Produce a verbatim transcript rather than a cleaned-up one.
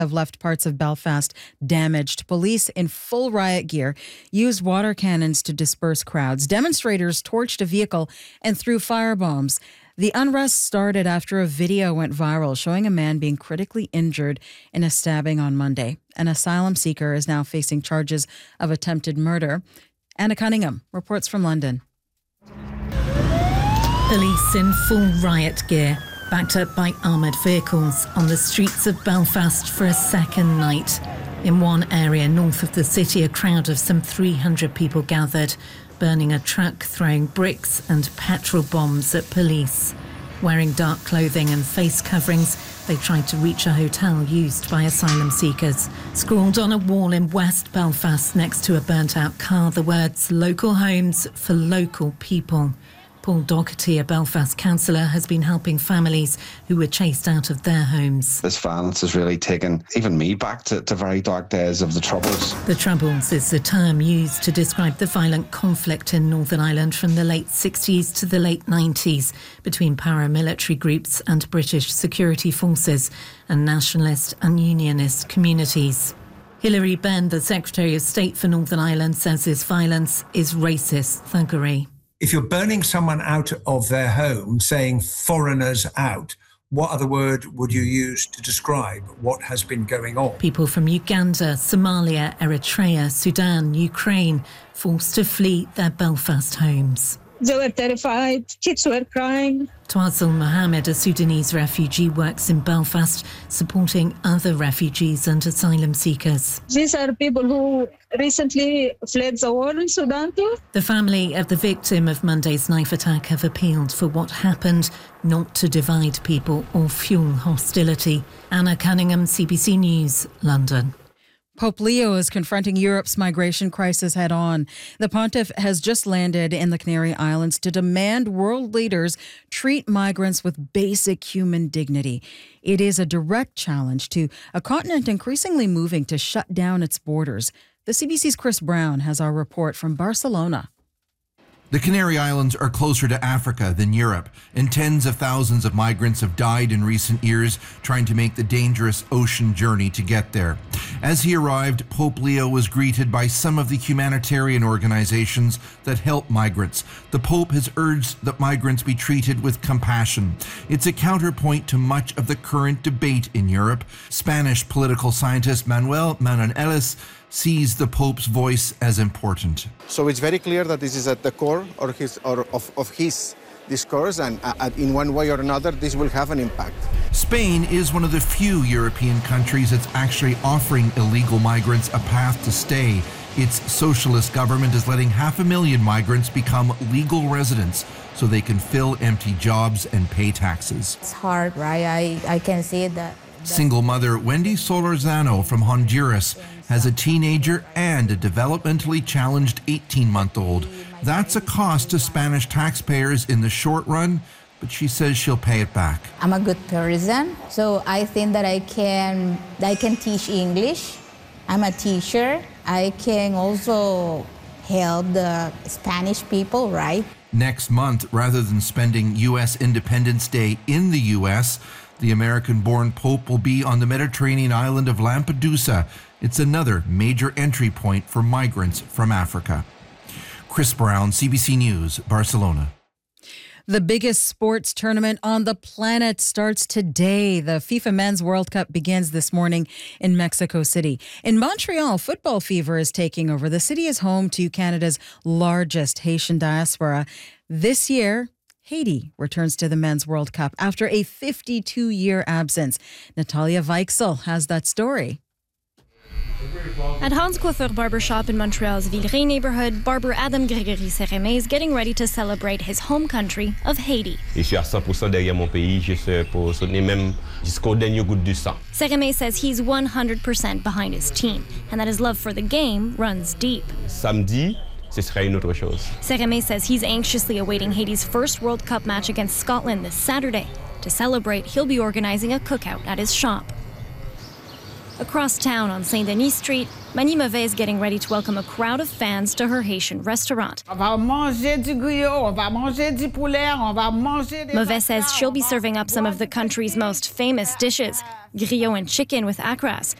have left parts of Belfast damaged. Police in full riot gear used water cannons to disperse crowds. Demonstrators torched a vehicle and threw firebombs. The unrest started after a video went viral showing a man being critically injured in a stabbing on Monday. An asylum seeker is now facing charges of attempted murder. Anna Cunningham reports from London. Police in full riot gear, backed up by armoured vehicles on the streets of Belfast for a second night. In one area north of the city, a crowd of some three hundred people gathered, burning a truck, throwing bricks and petrol bombs at police. Wearing dark clothing and face coverings, they tried to reach a hotel used by asylum seekers. Scrawled on a wall in West Belfast next to a burnt-out car, the words, "Local homes for local people." Paul Doherty, a Belfast councillor, has been helping families who were chased out of their homes. This violence has really taken even me back to, to very dark days of the Troubles. The Troubles is the term used to describe the violent conflict in Northern Ireland from the late sixties to the late nineties between paramilitary groups and British security forces and nationalist and unionist communities. Hilary Benn, the Secretary of State for Northern Ireland, says this violence is racist thuggery. If you're burning someone out of their home, saying foreigners out, what other word would you use to describe what has been going on? People from Uganda, Somalia, Eritrea, Sudan, Ukraine, forced to flee their Belfast homes. They were terrified, kids were crying. Twazel Mohammed, a Sudanese refugee, works in Belfast, supporting other refugees and asylum seekers. These are people who recently fled the war in Sudan too. The family of the victim of Monday's knife attack have appealed for what happened not to divide people or fuel hostility. Anna Cunningham, C B C News, London. Pope Leo is confronting Europe's migration crisis head on. The pontiff has just landed in the Canary Islands to demand world leaders treat migrants with basic human dignity. It is a direct challenge to a continent increasingly moving to shut down its borders. The C B C's Chris Brown has our report from Barcelona. The Canary Islands are closer to Africa than Europe, and tens of thousands of migrants have died in recent years trying to make the dangerous ocean journey to get there. As he arrived, Pope Leo was greeted by some of the humanitarian organizations that help migrants. The Pope has urged that migrants be treated with compassion. It's a counterpoint to much of the current debate in Europe. Spanish political scientist Manuel Manonellis sees the Pope's voice as important. So it's very clear that this is at the core of his, or of, of his discourse, and uh, in one way or another, this will have an impact. Spain is one of the few European countries that's actually offering illegal migrants a path to stay. Its socialist government is letting half a million migrants become legal residents so they can fill empty jobs and pay taxes. It's hard, right? I, I can see that. Single mother Wendy Solorzano from Honduras has a teenager and a developmentally challenged eighteen-month-old. That's a cost to Spanish taxpayers in the short run, but she says she'll pay it back. I'm a good person, so I think that I can, I can teach English. I'm a teacher. I can also help the Spanish people, right? Next month, rather than spending U S Independence Day in the U S, the American-born Pope will be on the Mediterranean island of Lampedusa. It's another major entry point for migrants from Africa. Chris Brown, C B C News, Barcelona. The biggest sports tournament on the planet starts today. The FIFA Men's World Cup begins this morning in Mexico City. In Montreal, football fever is taking over. The city is home to Canada's largest Haitian diaspora. This year, Haiti returns to the Men's World Cup after a fifty-two-year absence. Natalia Weichsel has that story. At Hans Coiffeur Barbershop in Montreal's Villeray neighborhood, barber Adam Gregory Seremé is getting ready to celebrate his home country of Haiti. Je suis à cent pour cent derrière mon pays, je suis pour soutenir même jusqu'au dernier goutte du sang. Seremé says he's one hundred percent behind his team and that his love for the game runs deep. Samedi, ce sera une autre chose. Seremé says he's anxiously awaiting Haiti's first World Cup match against Scotland this Saturday. To celebrate, he'll be organizing a cookout at his shop. Across town on Saint Denis Street, Mani Mauvais is getting ready to welcome a crowd of fans to her Haitian restaurant. On va manger du griot, on va manger du poulet, on va manger des... Mauvais says she'll be serving up some of the country's most famous dishes, griot and chicken with akras,